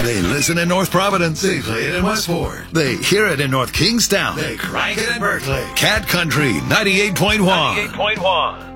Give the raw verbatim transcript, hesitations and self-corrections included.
They listen in North Providence. They play it in Westport. They hear it in North Kingstown. They crank it in Berkeley. Cat Country ninety-eight point one. ninety-eight point one.